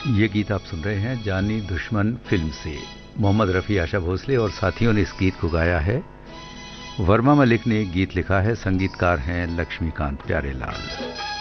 ये गीत आप सुन रहे हैं जानी दुश्मन फिल्म से। मोहम्मद रफ़ी, आशा भोसले और साथियों ने इस गीत को गाया है। वर्मा मलिक ने गीत लिखा है, संगीतकार हैं लक्ष्मीकांत प्यारेलाल।